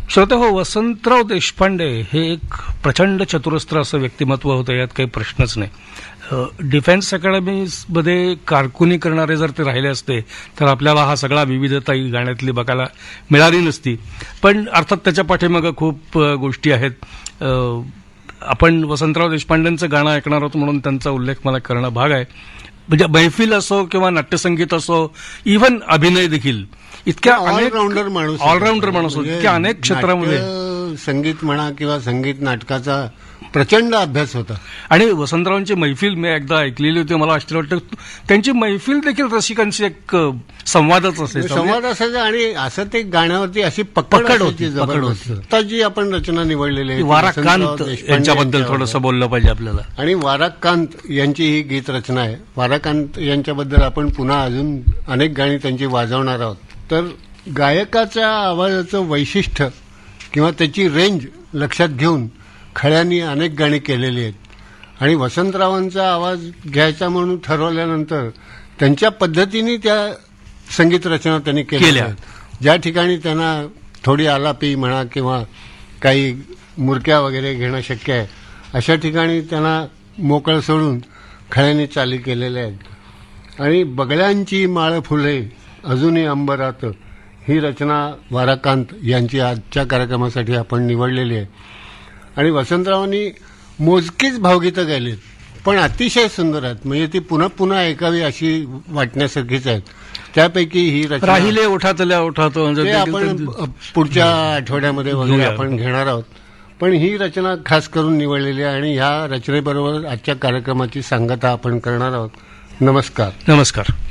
श्रोते हो, वसंतराव देशपांडे हे एक प्रचंड चतुरस्त्र असं व्यक्तिमत्व होतं, यात काही प्रश्नच नाही. डिफेन्स अकॅडमीमध्ये कारकुनी करणारे जर ते राहिले असते तर आपल्याला हा सगळा विविधता ही गाण्यातली बघायला मिळाली नसती. पण अर्थात त्याच्या पाठीमागं खूप गोष्टी आहेत. आपण वसंतराव देशपांडेंचं गाणं ऐकणार आहोत म्हणून त्यांचा उल्लेख मला करणं भाग आहे. म्हणजे मैफिल असो किंवा नाट्यसंगीत असो, इव्हन अभिनय देखील इतक्या ऑलराऊंडर माणूस होतो, इतक्या अनेक क्षेत्रामध्ये संगीत म्हणा किंवा संगीत नाटकाचा प्रचंड अभ्यास होता. आणि वसंतरावांची मैफिल मी एकदा ऐकलेली होती. मला आश्चर्य वाटतं, त्यांची मैफिल देखील रसिकांची एक संवादच असायचा आणि असं ते गाण्यावरती अशी पकड होती. आता जी आपण रचना निवडलेली आहे वाराकांत यांच्याबद्दल थोडंसं बोललं पाहिजे आपल्याला. आणि वाराकांत यांची ही गीत रचना आहे. वाराकांत यांच्याबद्दल आपण पुन्हा अजून अनेक गाणी त्यांची वाजवणार आहोत. तर गायकाच्या आवाजाचं वैशिष्ट्य किंवा त्याची रेंज लक्षात घेऊन खळ्यांनी अनेक गाणी केलेली आहेत. आणि वसंतरावांचा आवाज घ्यायचा म्हणून ठरवल्यानंतर त्यांच्या पद्धतीने त्या संगीत रचना त्यांनी केल्या. ज्या ठिकाणी त्यांना थोडी आलापी म्हणा किंवा काही मुरक्या वगैरे घेणं शक्य आहे, अशा ठिकाणी त्यांना मोकळं सोडून खळ्यांनी चाली केलेल्या आहेत. आणि बगळ्यांची माळ फुले अजूनही अंबरात ही रचना वाराकांत यांची आजच्या कार्यक्रमासाठी आपण निवडलेली आहे. आणि वसंतरावांनी मोजकीच भावगीतं गायलीत, पण अतिशय सुंदर आहेत. म्हणजे ती पुन्हा पुन्हा ऐकावी अशी वाटण्यासारखीच आहेत. त्यापैकी ही रचना राहिले ओठातल्या ओठात ते आपण पुढच्या आठवड्यामध्ये वगैरे आपण घेणार आहोत. पण ही रचना खास करून निवडलेली आहे आणि ह्या रचनेबरोबर आजच्या कार्यक्रमाची सांगता आपण करणार आहोत. नमस्कार. नमस्कार.